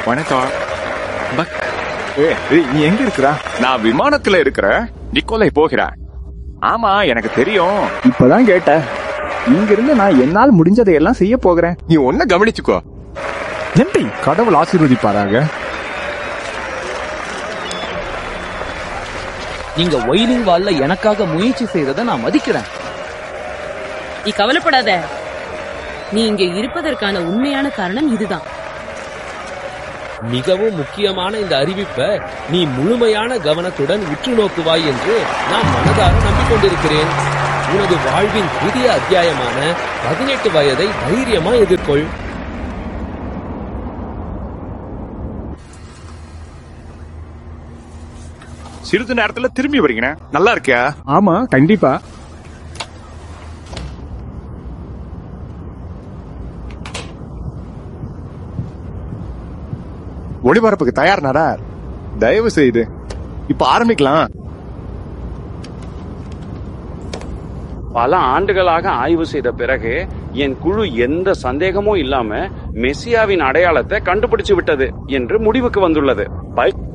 வணக்கம். பக், நீ எங்க இருக்கிற? நான் விமானத்துல இருக்கிற. நிக்கோலை போகிறேன். ஆமா, எனக்கு தெரியும். இப்பதான் கேட்ட. இங்க இருந்து நான் என்னால் முடிஞ்சதை எல்லாம் செய்ய போகிறேன். நீ ஒன்ன கவனிச்சுக்கோ. நன்றி, கடவுள் ஆசீர்வதிப்பாராக. நீங்க ஒயிலிங் வால்ல எனக்காக முயற்சி செய்ததை நான் மதிக்கிறேன். நீ கவலைப்படாத. நீ இங்க இருப்பதற்கான உண்மையான காரணம் இதுதான். மிகவும் முக்கியமான இந்த அறிவிப்பை நீ முழுமையான கவனத்துடன் உற்று நோக்குவாய் என்று நான் மனதார நம்பிக்கொண்டிருக்கிறேன். உனது வாழ்வின் புதிய அத்தியாயமான 18 வயதை தைரியமா எதிர்கொள். சிறிது நேரத்துல திரும்பி வரீங்க. நல்லா இருக்கியா? ஆமா, கண்டிப்பா. ஒளிபரப்புக்கு தயார் நடார். தயவு செய்து இப்ப ஆரம்பிக்கலாம். பல ஆண்டுகளாக ஆய்வு செய்த பிறகு என் குழு எந்த சந்தேகமும் இல்லாம மெசியாவின் அடையாளத்தை கண்டுபிடிச்சு விட்டது என்று முடிவுக்கு வந்துள்ளது.